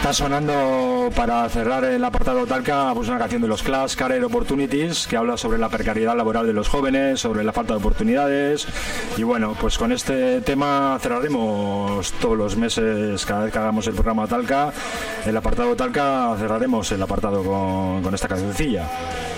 Está sonando para cerrar el apartado Talca pues una canción de los Clash, Career Opportunities, que habla sobre la precariedad laboral de los jóvenes, sobre la falta de oportunidades. Y bueno, pues con este tema cerraremos todos los meses, cada vez que hagamos el programa Talca, el apartado Talca, cerraremos el apartado con esta cancioncilla.